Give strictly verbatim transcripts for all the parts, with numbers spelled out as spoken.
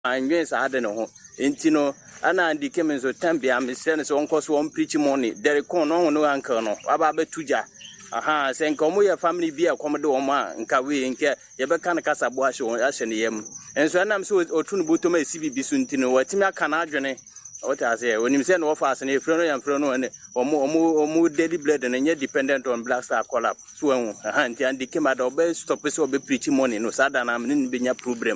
anwen sa ade no ho enti no ana andi kemen so tambia me sene so onko so on preach money there kon no no anka no aba betuja aha se nka omo ya family bi akomde omo a nka we nke ye be kan kasa bo ahye ahye ne yam enso anam so otunu botoma esibi bi so ntino watimi aka na adwene what I say when you say no fast and front and front and omo omo omo daily blood and you dependent on Black Star collab so aha nti and came at obey stop so be preaching money no sada na me be nya problem.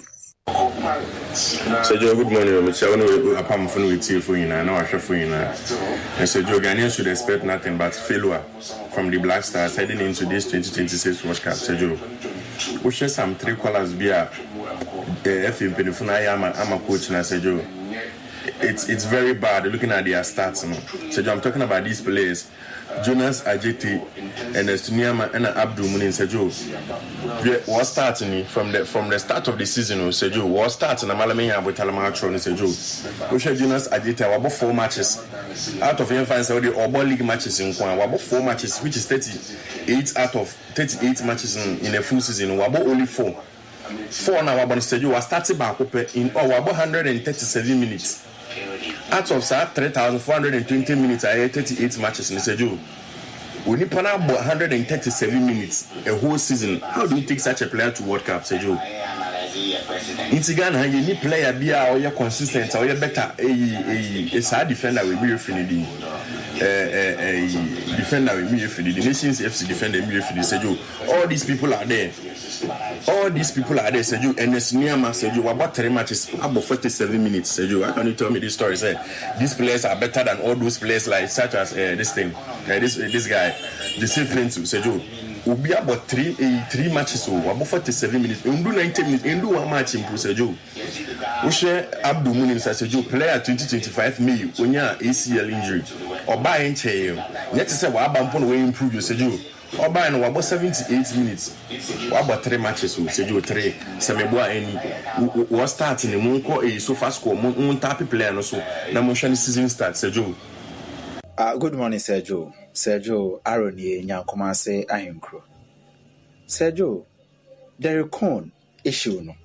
So Joe, good morning. I'm Chawono apam phone with you for you now. No asha for you now. And so Joe, Ghanaians should expect nothing but failure from the Black Stars heading into this twenty twenty-six World Cup. So Joe, we share some three colors via the F M Penifuna. I'm a I'm a coach now. So Joe, it's it's very bad looking at their stats. No? So Joe, I'm talking about these players. Jonas Ajeti and Estuniama and Abdul Munin Sejo was starting from the from the start of the season. Sejo was starting a Malamia with Talamatron Sejo. We share Jonas Ajeti about four matches out of infants Saudi or ball league matches in Kwan. About four matches, which is thirty-eight out of thirty-eight matches in, in a full season. Wabo only four. Four now about Sejo was started back in oh, about one hundred thirty-seven minutes. Out of three thousand four hundred twenty minutes, I had thirty-eight matches in Sejo. We need one hundred thirty-seven minutes a whole season. How do you take such a player to World Cup, Sejo? In Tigana, you need player be or you're consistent or you're better. A side defender will be refined. A defender will be refined. The nation's F C defender will be refined. Sejo. All these people are there. All these people are there, Sejo, and it's near my Sejo. About three matches, about forty-seven minutes, Sejo. How can you tell me this story? Say these players are better than all those players, like such as uh, this thing, uh, this uh, this guy, the same thing to Sejo. We'll be about three uh, three matches, so about forty-seven minutes. We do ninety minutes. We do one match in Sejo. We share Abdul Munim Sejo, player twenty twenty-five May when you are A C L injury or by in chair. Let's say what about we improve your Sejo. Oba no about seventy-eight minutes. About three matches so Sejo three. Semeboa any we start in the monko e so fast score mon tap player no so na mo hwe season start Sejo. Uh, good morning Sejo. Sejo Aaron ye nyankoma se ahenkro. Sejo there con issue no.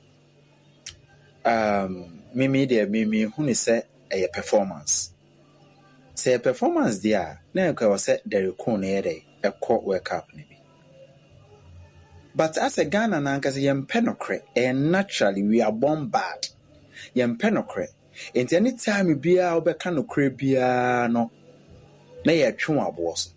Um mimi there mimi hu ni say a performance. Say performance there na ko say there con e dey a court World Cup maybe. But as a Ghana nankas yem penocre and naturally we are born bad. Yem penocre. And any time you be out be can no no na ye twon aboso.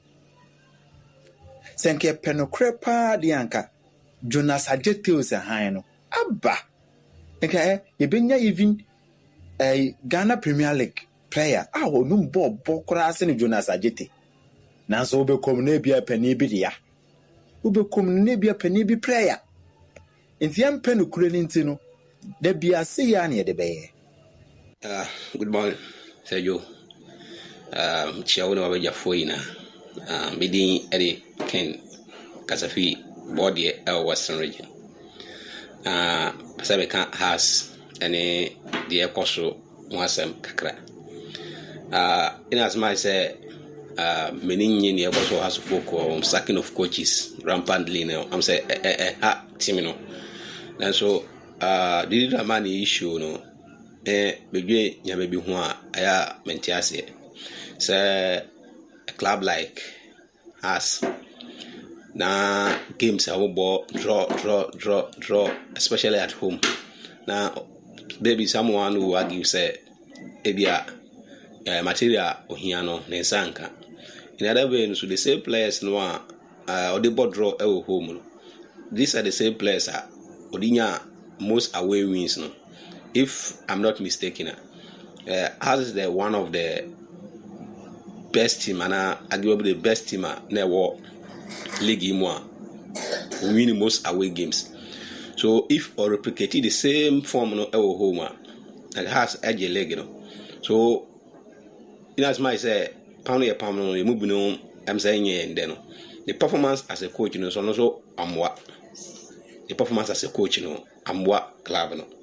Senke penocre pa di anka Jonas Ajeti o se han no. Abba. Nka ye benya even a Ghana Premier League player. Ah wo num ball ball kura ase ni Jonas Ajeti. Nanso ube komune bia pani bi dia ube komune bia pani bi prayer enti am penu kure ni ntino da bia se ya na de beye. Ah good morning Sejo. Um chiawo na wabeja foina um bidin ede Ken Kasafi body e Western region. Ah pasabe kan has ene de ekoso wasem kakra. Ah in as my say uh meaning ni also has for um, sacking of coaches rampantly now. I'm say eh eh eh ha team no. And so uh the little money issue no eh begwe nyame bi ho a aya mentiase. Say a club like us na games I will ball draw draw draw draw especially at home. Now maybe someone who argue say ebia uh, material ohiano na nsanka. In other way, so the same players no uh or the board draw e home. These are the same players are odinya most away wins no. If I'm not mistaken, uh as is the one of the best team and arguably the best team na war league mo win most away games. So if or replicate the same form no e home and has edge leg you know. So in as much say pound your pound no move no I'm saying and then the performance as a coach you know so also am what the performance as a coach you know am what club no.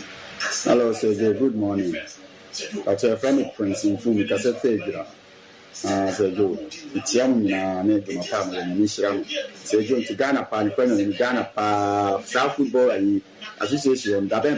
Hello Sergio, good morning. After from Prince in Fumi Cassette ah Sergio itia mu na ne do mapa mo ni nhyira no Sergio nti Ghana pa ni kwano ni Ghana pa South Football Association da